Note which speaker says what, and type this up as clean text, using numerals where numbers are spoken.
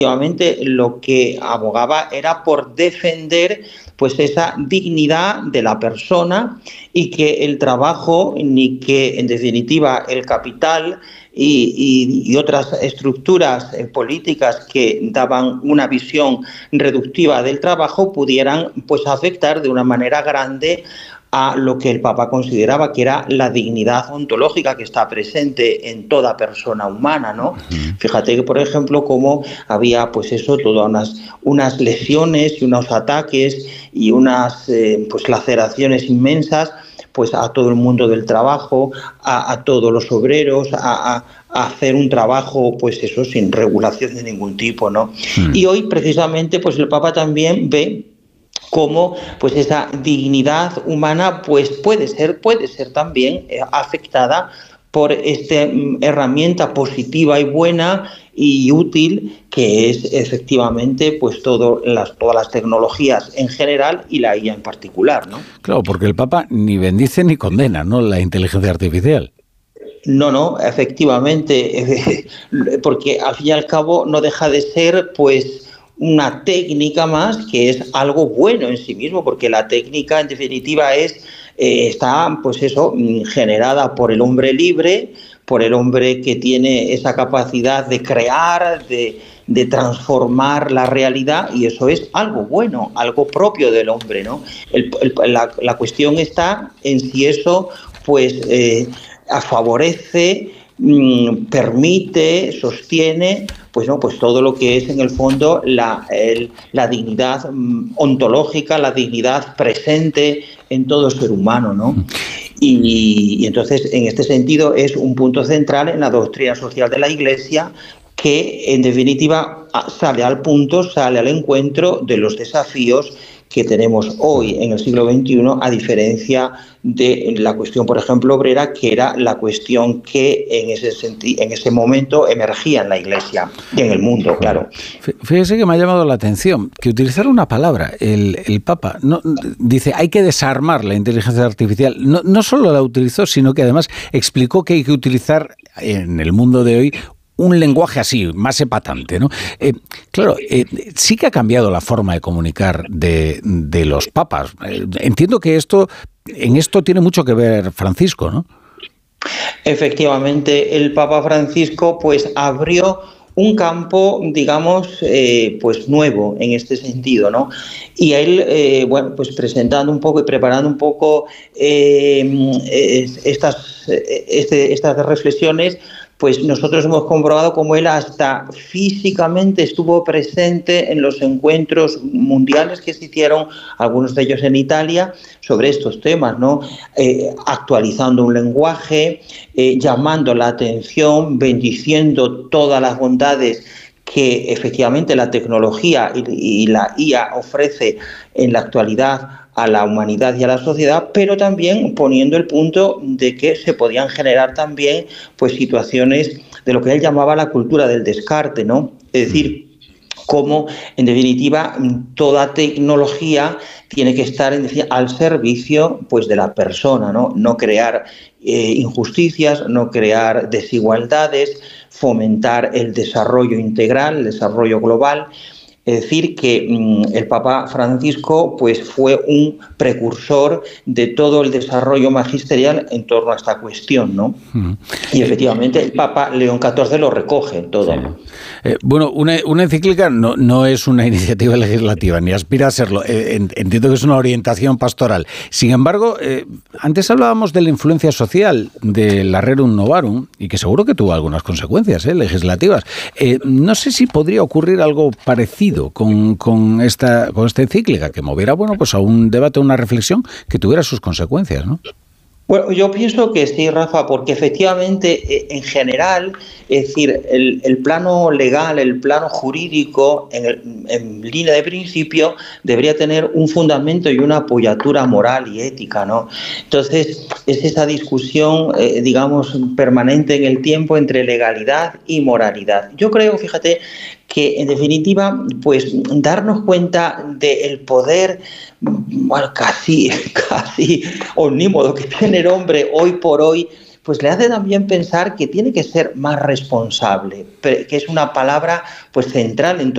Speaker 1: efectivamente lo que abogaba era por defender pues esa dignidad de la persona y que el trabajo ni que en definitiva el capital y otras estructuras políticas que daban una visión reductiva del trabajo pudieran pues afectar de una manera grande a lo que el Papa consideraba que era la dignidad ontológica que está presente en toda persona humana, ¿no? Fíjate que, por ejemplo, cómo había, pues eso, todas unas lesiones y unos ataques y unas pues laceraciones inmensas pues a todo el mundo del trabajo, a todos los obreros, a hacer un trabajo, pues eso, sin regulación de ningún tipo, ¿no? Y hoy, precisamente, pues el Papa también ve cómo pues esa dignidad humana pues puede ser también afectada por esta herramienta positiva y buena y útil que es efectivamente pues todas las tecnologías en general y la IA en particular, ¿no?
Speaker 2: Claro, porque el Papa ni bendice ni condena, ¿no?, la inteligencia artificial.
Speaker 1: No, efectivamente, porque al fin y al cabo no deja de ser pues una técnica más que es algo bueno en sí mismo, porque la técnica en definitiva está pues eso, generada por el hombre libre, por el hombre que tiene esa capacidad de crear, de transformar la realidad, y eso es algo bueno, algo propio del hombre, ¿no? La cuestión está en si eso pues favorece, permite, sostiene pues todo lo que es en el fondo la dignidad ontológica, la dignidad presente en todo ser humano, ¿no? Y entonces en este sentido es un punto central en la doctrina social de la Iglesia que en definitiva sale al encuentro de los desafíos que tenemos hoy en el siglo XXI, a diferencia de la cuestión, por ejemplo, obrera, que era la cuestión que en ese momento emergía en la Iglesia y en el mundo, claro.
Speaker 2: Fíjese que me ha llamado la atención que utilizar una palabra, el Papa, dice hay que desarmar la inteligencia artificial. No solo la utilizó, sino que además explicó que hay que utilizar en el mundo de hoy un lenguaje así, más epatante, ¿no? Claro, sí que ha cambiado la forma de comunicar de los papas. Entiendo que en esto tiene mucho que ver Francisco, ¿no?
Speaker 1: Efectivamente, el Papa Francisco pues abrió un campo, digamos, pues nuevo en este sentido, ¿no? Y él, pues presentando un poco y preparando un poco estas reflexiones, pues nosotros hemos comprobado cómo él hasta físicamente estuvo presente en los encuentros mundiales que se hicieron, algunos de ellos en Italia, sobre estos temas, ¿no? Actualizando un lenguaje, llamando la atención, bendiciendo todas las bondades que efectivamente la tecnología y la IA ofrece en la actualidad a la humanidad y a la sociedad, pero también poniendo el punto de que se podían generar también pues situaciones de lo que él llamaba la cultura del descarte, ¿no? Es decir, cómo en definitiva toda tecnología tiene que estar al servicio pues de la persona, ¿no? No crear injusticias, no crear desigualdades, fomentar el desarrollo integral, el desarrollo global. Es decir, que el Papa Francisco pues fue un precursor de todo el desarrollo magisterial en torno a esta cuestión, ¿no? Y efectivamente el Papa León XIV lo recoge todo.
Speaker 2: Sí. Bueno, una encíclica no es una iniciativa legislativa, ni aspira a serlo. Entiendo que es una orientación pastoral. Sin embargo, antes hablábamos de la influencia social del Rerum Novarum, y que seguro que tuvo algunas consecuencias legislativas. No sé si podría ocurrir algo parecido con esta encíclica, que moviera pues a un debate, a una reflexión que tuviera sus consecuencias, ¿no?
Speaker 1: Bueno, yo pienso que sí, Rafa, porque efectivamente, en general, es decir, el plano legal, el plano jurídico, en línea de principio, debería tener un fundamento y una apoyatura moral y ética, ¿no? Entonces, es esa discusión, digamos, permanente en el tiempo entre legalidad y moralidad. Yo creo, fíjate, que en definitiva, pues darnos cuenta del poder, bueno, casi omnímodo que tiene el hombre hoy por hoy, pues le hace también pensar que tiene que ser más responsable, que es una palabra pues central en